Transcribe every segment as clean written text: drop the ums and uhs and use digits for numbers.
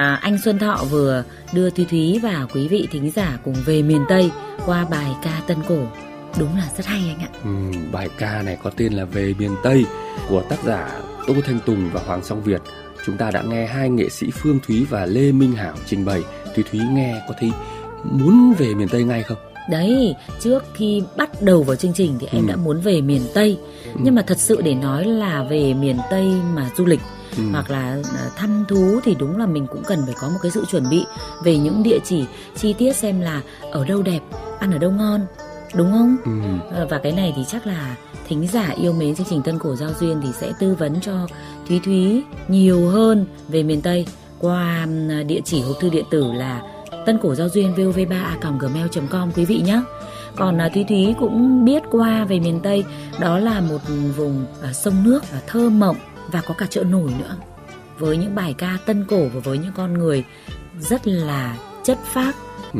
Anh Xuân Thọ vừa đưa Thúy Thúy và quý vị thính giả cùng về miền Tây qua bài ca Tân Cổ. Đúng là rất hay anh ạ. Bài ca này có tên là Về miền Tây của tác giả Tô Thanh Tùng và Hoàng Song Việt. Chúng ta đã nghe hai nghệ sĩ Phương Thúy và Lê Minh Hảo trình bày. Thúy Thúy nghe có thấy muốn về miền Tây ngay không? Đấy, trước khi bắt đầu vào chương trình thì em đã muốn về miền Tây. Nhưng mà thật sự để nói là về miền Tây mà du lịch hoặc là thăm thú thì đúng là mình cũng cần phải có một cái sự chuẩn bị về những địa chỉ chi tiết, xem là ở đâu đẹp, ăn ở đâu ngon, đúng không? Và cái này thì chắc là thính giả yêu mến chương trình Tân Cổ Giao Duyên thì sẽ tư vấn cho Thúy Thúy nhiều hơn về miền Tây qua địa chỉ hộp thư điện tử là Tân Cổ Giao Duyên vov3a@gmail.com quý vị nhé. Còn Thúy Thúy cũng biết qua về miền Tây, đó là một vùng sông nước thơ mộng và có cả chợ nổi nữa, với những bài ca tân cổ và với những con người rất là chất phác.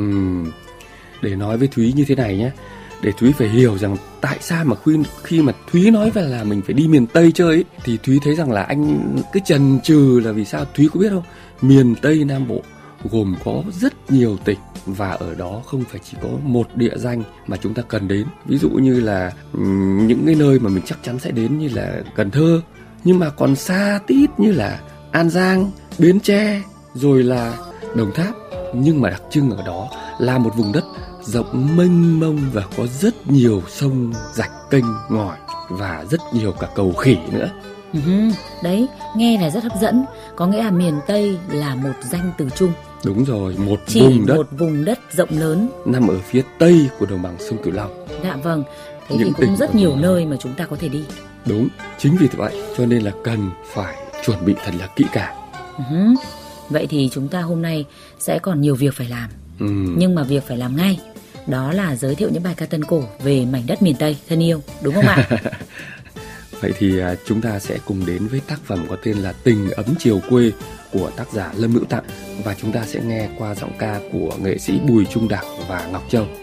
Để nói với Thúy như thế này nhé, để Thúy phải hiểu rằng tại sao mà khi mà Thúy nói về là mình phải đi miền Tây chơi ấy, thì Thúy thấy rằng là anh cứ chần chừ là vì sao. Thúy có biết không, miền Tây Nam Bộ gồm có rất nhiều tỉnh, và ở đó không phải chỉ có một địa danh mà chúng ta cần đến. Ví dụ như là những cái nơi mà mình chắc chắn sẽ đến như là Cần Thơ, nhưng mà còn xa tít như là An Giang, Bến Tre, rồi là Đồng Tháp. Nhưng mà đặc trưng ở đó là một vùng đất rộng mênh mông và có rất nhiều sông, rạch, kênh, ngòi và rất nhiều cả cầu khỉ nữa. Đấy, nghe là rất hấp dẫn. Có nghĩa là miền Tây là một danh từ chung. Đúng rồi, một vùng đất rộng lớn nằm ở phía tây của đồng bằng sông Cửu Long. Dạ vâng, thế thì cũng rất nhiều nơi mà chúng ta có thể đi. Đúng, chính vì vậy cho nên là cần phải chuẩn bị thật là kỹ càng. Vậy thì chúng ta hôm nay sẽ còn nhiều việc phải làm. Nhưng mà việc phải làm ngay, đó là giới thiệu những bài ca tân cổ về mảnh đất miền Tây thân yêu, đúng không ạ? Vậy thì chúng ta sẽ cùng đến với tác phẩm có tên là Tình Ấm Chiều Quê của tác giả Lâm Hữu Tặng, và chúng ta sẽ nghe qua giọng ca của nghệ sĩ Bùi Trung Đạc và Ngọc Châu.